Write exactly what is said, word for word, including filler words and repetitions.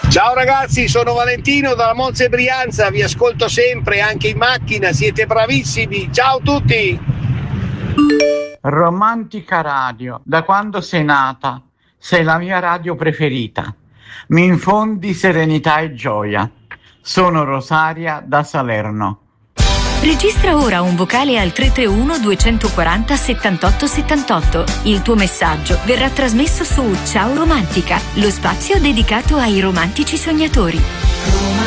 Ciao ragazzi, sono Valentino dalla Monza Brianza, vi ascolto sempre, anche in macchina, siete bravissimi. Ciao a tutti! Romantica radio, da quando sei nata, sei la mia radio preferita. Mi infondi serenità e gioia. Sono Rosaria da Salerno. Registra ora un vocale al tre tre uno due quattro zero settantotto settantotto. Il tuo messaggio verrà trasmesso su Ciao Romantica, lo spazio dedicato ai romantici sognatori.